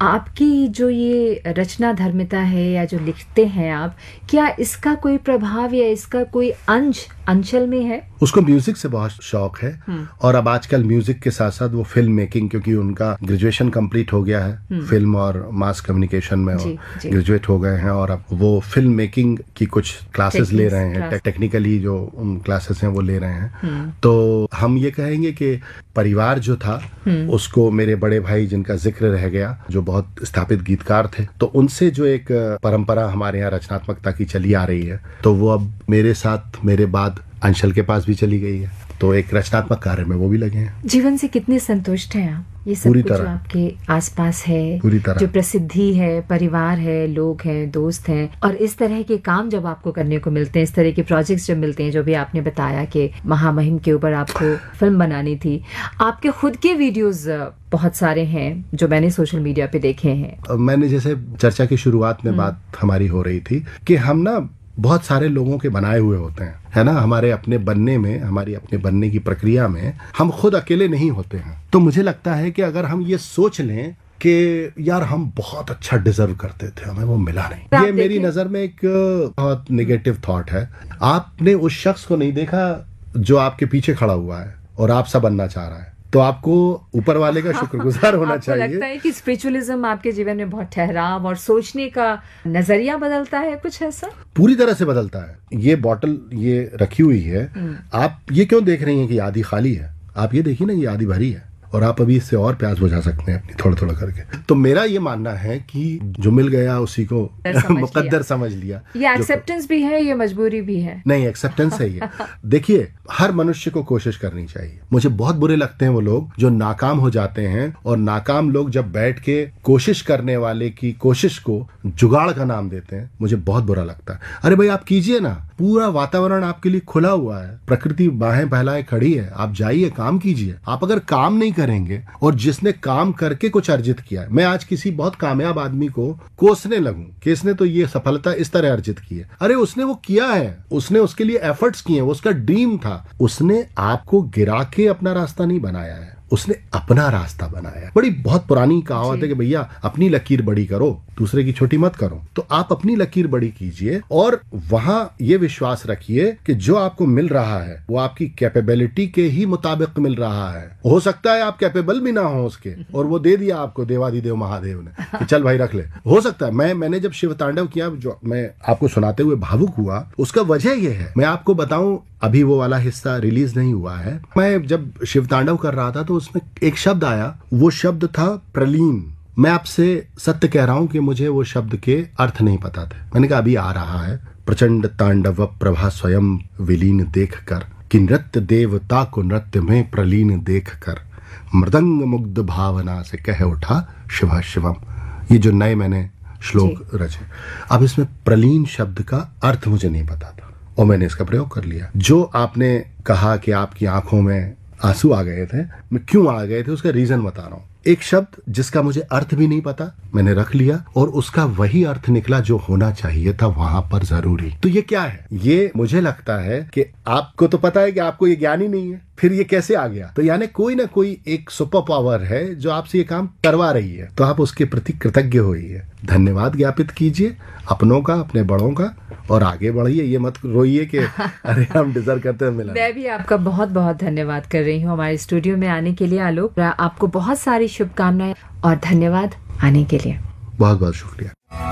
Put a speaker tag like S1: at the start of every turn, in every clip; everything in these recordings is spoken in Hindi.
S1: आपकी जो ये रचना धर्मिता है या जो लिखते हैं आप, क्या इसका कोई प्रभाव या इसका कोई अंश अंचल में है?
S2: उसको म्यूजिक से बहुत शौक है और अब आजकल म्यूजिक के साथ साथ वो फिल्म मेकिंग, क्योंकि उनका ग्रेजुएशन कंप्लीट हो गया है फिल्म और मास कम्युनिकेशन में ग्रेजुएट हो गए हैं और अब वो फिल्म मेकिंग की कुछ क्लासेस ले रहे हैं, टेक्निकली जो क्लासेस हैं वो ले रहे हैं। तो हम ये कहेंगे कि परिवार जो था उसको मेरे बड़े भाई जिनका जिक्र रह गया, जो बहुत स्थापित गीतकार थे, तो उनसे जो एक परंपरा हमारे यहाँ रचनात्मकता की चली आ रही है, तो वो अब मेरे साथ मेरे बाद अंशल के पास भी चली गई है। तो एक रचनात्मक कार्य में वो भी लगे हैं।
S1: जीवन से कितने संतुष्ट हैं आप? ये सब कुछ जो आपके आसपास है,
S2: पूरी तरह
S1: जो प्रसिद्धि है, परिवार है, लोग हैं, दोस्त हैं, और इस तरह के काम जब आपको करने को मिलते हैं, इस तरह के प्रोजेक्ट्स जब मिलते हैं, जो भी आपने बताया कि महामहिम के ऊपर आपको फिल्म बनानी थी, आपके खुद के वीडियोस बहुत सारे हैं जो मैंने सोशल मीडिया पे देखे हैं।
S2: मैंने जैसे चर्चा की शुरुआत में बात हमारी हो रही थी कि हम ना बहुत सारे लोगों के बनाए हुए होते हैं, है ना, हमारे अपने बनने में, हमारी अपने बनने की प्रक्रिया में हम खुद अकेले नहीं होते हैं। तो मुझे लगता है कि अगर हम ये सोच लें कि यार हम बहुत अच्छा डिजर्व करते थे, हमें वो मिला नहीं, ये मेरी नजर में एक बहुत नेगेटिव थॉट है। आपने उस शख्स को नहीं देखा जो आपके पीछे खड़ा हुआ है और आपसा बनना चाह रहा है, तो आपको ऊपर वाले का शुक्रगुजार होना चाहिए।
S1: आपको लगता है कि स्पिरिचुअलिज्म आपके जीवन में बहुत ठहराव और सोचने का नजरिया बदलता है, कुछ ऐसा?
S2: पूरी तरह से बदलता है। ये बॉटल ये रखी हुई है, आप ये क्यों देख रही हैं कि आधी खाली है? आप ये देखिए ना, ये आधी भरी है और आप अभी इससे और प्यास बुझा सकते हैं अपनी थोड़ा थोड़ा करके। तो मेरा ये मानना है कि जो मिल गया उसी को मुकद्दर समझ लिया।
S1: ये एक्सेप्टेंस भी है, ये मजबूरी भी है?
S2: नहीं, एक्सेप्टेंस है ये। देखिए, हर मनुष्य को कोशिश करनी चाहिए। मुझे बहुत बुरे लगते हैं वो लोग जो नाकाम हो जाते हैं, और नाकाम लोग जब बैठ के कोशिश करने वाले की कोशिश को जुगाड़ का नाम देते हैं, मुझे बहुत बुरा लगता है। अरे भाई, आप कीजिए ना, पूरा वातावरण आपके लिए खुला हुआ है, प्रकृति बाहें फैलाए खड़ी है, आप जाइए, काम कीजिए। आप अगर काम नहीं करेंगे, और जिसने काम करके कुछ अर्जित किया है, मैं आज किसी बहुत कामयाब आदमी को कोसने लगूं कि इसने तो ये सफलता इस तरह अर्जित की है, अरे उसने वो किया है, उसने उसके लिए एफर्ट्स किए, वो उसका ड्रीम था। उसने आपको गिरा के अपना रास्ता नहीं बनाया है, उसने अपना रास्ता बनाया। बड़ी बहुत पुरानी कहावत है कि भैया अपनी लकीर बड़ी करो, दूसरे की छोटी मत करो। तो आप अपनी लकीर बड़ी कीजिए और वहां ये विश्वास रखिए कि जो आपको मिल रहा है वो आपकी कैपेबिलिटी के ही मुताबिक मिल रहा है। हो सकता है आप कैपेबल भी ना हो उसके, और वो दे दिया आपको देवादिदेव महादेव ने कि चल भाई रख ले। हो सकता है। मैंने जब शिव तांडव किया, जो मैं आपको सुनाते हुए भावुक हुआ, उसका वजह ये है, मैं आपको बताऊं, अभी वो वाला हिस्सा रिलीज नहीं हुआ है। मैं जब शिव तांडव कर रहा था तो उसमें एक शब्द आया, वो शब्द था प्रलीन। मैं आपसे सत्य कह रहा हूं कि मुझे वो शब्द के अर्थ नहीं पता थे। मैंने कहा अभी आ रहा है। प्रचंड तांडव प्रभा स्वयं विलीन देख कर, कि नृत्य देवता को नृत्य में प्रलीन देख कर, मृदंग मुग्ध भावना से कह उठा शिव शिवम। ये जो नए मैंने श्लोक रचे, अब इसमें प्रलीन शब्द का अर्थ मुझे नहीं पता था और मैंने इसका प्रयोग कर लिया। जो आपने कहा कि आपकी आंखों में आंसू आ गए थे, मैं क्यों आ गए थे उसका रीजन बता रहा हूं। एक शब्द जिसका मुझे अर्थ भी नहीं पता, मैंने रख लिया और उसका वही अर्थ निकला जो होना चाहिए था वहां पर जरूरी। तो ये क्या है? ये मुझे लगता है कि आपको तो पता है कि आपको ये ज्ञान ही नहीं है, फिर ये कैसे आ गया? तो यानी कोई ना कोई एक सुपर पावर है जो आपसे ये काम करवा रही है, तो आप उसके प्रति कृतज्ञ होइए, धन्यवाद ज्ञापित कीजिए अपनों का, अपने बड़ों का, और आगे बढ़िए। ये मत रोइए कि अरे हम डिजर्व करते हैं मिला।
S1: मैं भी आपका बहुत बहुत धन्यवाद कर रही हूँ हमारे स्टूडियो में आने के लिए। आलोक, आपको बहुत सारी शुभकामनाएं और धन्यवाद आने के लिए।
S2: बहुत बहुत शुक्रिया।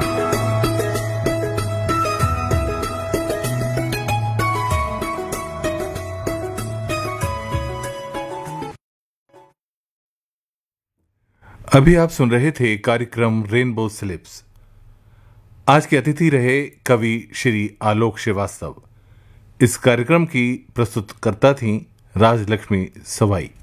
S3: अभी आप सुन रहे थे कार्यक्रम रेनबो स्लिप्स। आज के अतिथि रहे कवि श्री आलोक श्रीवास्तव। इस कार्यक्रम की प्रस्तुतकर्ता थीं राजलक्ष्मी सवाई।